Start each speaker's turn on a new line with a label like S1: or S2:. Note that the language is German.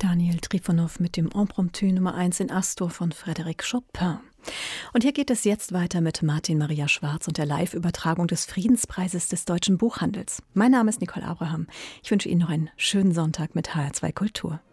S1: Daniel Trifonow mit dem Impromptu Nummer 1 in Astor von Frédéric Chopin. Und hier geht es jetzt weiter mit Martin Maria Schwarz und der Live-Übertragung des Friedenspreises des Deutschen Buchhandels. Mein Name ist Nicole Abraham. Ich wünsche Ihnen noch einen schönen Sonntag mit HR2 Kultur.